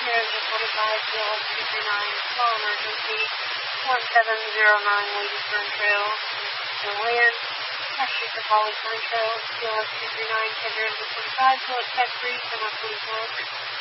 There's a 45 GLS 239 call emergency 1709 Lady Fern Trail, Mississippi Land. Actually for Polly Fern Trail, GLS 239 tender is a 45 GLS Tech 3 from our police work.